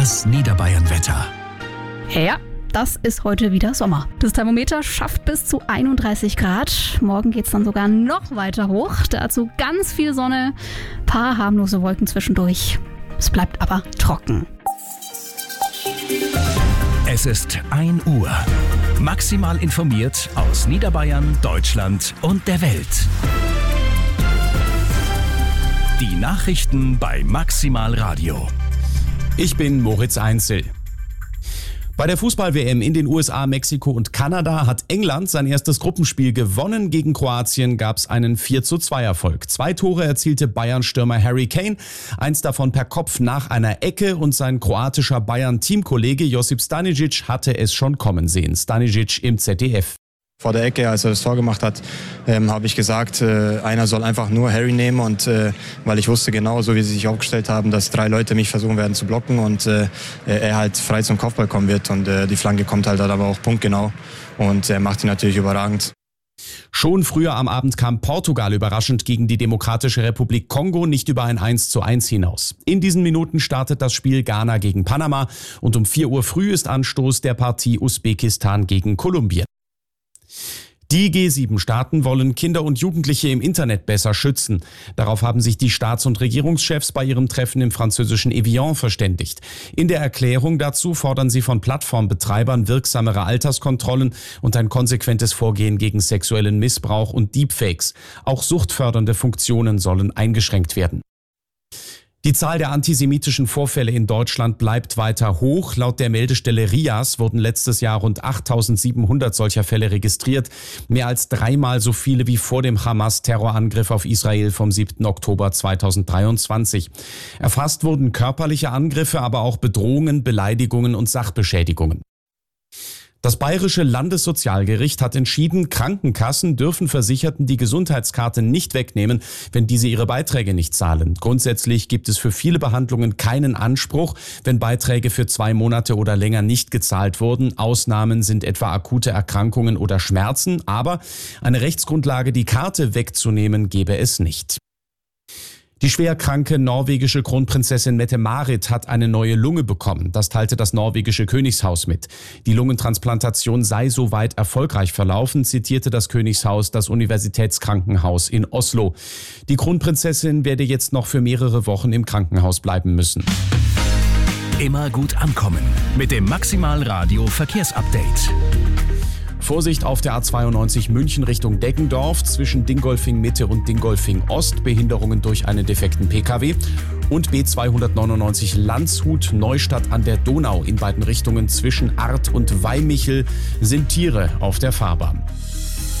Das Niederbayern-Wetter. Ja, das ist heute wieder Sommer. Das Thermometer schafft bis zu 31 Grad. Morgen geht es dann sogar noch weiter hoch. Dazu ganz viel Sonne, paar harmlose Wolken zwischendurch. Es bleibt aber trocken. Es ist 1 Uhr. Maximal informiert aus Niederbayern, Deutschland und der Welt. Die Nachrichten bei Maximal Radio. Ich bin Moritz Einzel. Bei der Fußball-WM in den USA, Mexiko und Kanada hat England sein erstes Gruppenspiel gewonnen. Gegen Kroatien gab es einen 4:2-Erfolg. 2 Tore erzielte Bayern-Stürmer Harry Kane, eins davon per Kopf nach einer Ecke, und sein kroatischer Bayern-Teamkollege Josip Stanisic hatte es schon kommen sehen. Stanisic im ZDF. Vor der Ecke, als er das Tor gemacht hat, habe ich gesagt, einer soll einfach nur Harry nehmen, und weil ich wusste genau, so wie sie sich aufgestellt haben, dass 3 Leute mich versuchen werden zu blocken und er halt frei zum Kopfball kommen wird, und die Flanke kommt halt aber auch punktgenau, und er macht die natürlich überragend. Schon früher am Abend kam Portugal überraschend gegen die Demokratische Republik Kongo nicht über ein 1:1 hinaus. In diesen Minuten startet das Spiel Ghana gegen Panama, und um 4 Uhr früh ist Anstoß der Partie Usbekistan gegen Kolumbien. Die G7-Staaten wollen Kinder und Jugendliche im Internet besser schützen. Darauf haben sich die Staats- und Regierungschefs bei ihrem Treffen im französischen Evian verständigt. In der Erklärung dazu fordern sie von Plattformbetreibern wirksamere Alterskontrollen und ein konsequentes Vorgehen gegen sexuellen Missbrauch und Deepfakes. Auch suchtfördernde Funktionen sollen eingeschränkt werden. Die Zahl der antisemitischen Vorfälle in Deutschland bleibt weiter hoch. Laut der Meldestelle RIAS wurden letztes Jahr rund 8.700 solcher Fälle registriert. Mehr als 3-mal so viele wie vor dem Hamas-Terrorangriff auf Israel vom 7. Oktober 2023. Erfasst wurden körperliche Angriffe, aber auch Bedrohungen, Beleidigungen und Sachbeschädigungen. Das Bayerische Landessozialgericht hat entschieden, Krankenkassen dürfen Versicherten die Gesundheitskarte nicht wegnehmen, wenn diese ihre Beiträge nicht zahlen. Grundsätzlich gibt es für viele Behandlungen keinen Anspruch, wenn Beiträge für 2 Monate oder länger nicht gezahlt wurden. Ausnahmen sind etwa akute Erkrankungen oder Schmerzen, aber eine Rechtsgrundlage, die Karte wegzunehmen, gäbe es nicht. Die schwerkranke norwegische Kronprinzessin Mette-Marit hat eine neue Lunge bekommen. Das teilte das norwegische Königshaus mit. Die Lungentransplantation sei soweit erfolgreich verlaufen, zitierte das Königshaus das Universitätskrankenhaus in Oslo. Die Kronprinzessin werde jetzt noch für mehrere Wochen im Krankenhaus bleiben müssen. Immer gut ankommen mit dem Maximal Radio Verkehrsupdate. Vorsicht auf der A92 München Richtung Deggendorf zwischen Dingolfing Mitte und Dingolfing Ost, Behinderungen durch einen defekten Pkw, und B299 Landshut Neustadt an der Donau in beiden Richtungen zwischen Arth und Weimichel sind Tiere auf der Fahrbahn.